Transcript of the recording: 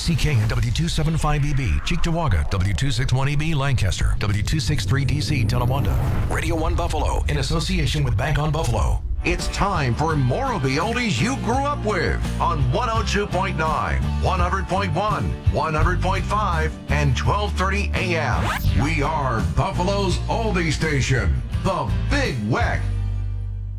WCK and W275EB, Cheektowaga, W261EB, Lancaster, W263DC, Tonawanda. Radio 1 Buffalo, in association with Bank on Buffalo. It's time for more of the oldies you grew up with on 102.9, 100.1, 100.5, and 1230 AM. We are Buffalo's oldie station, the Big Weck.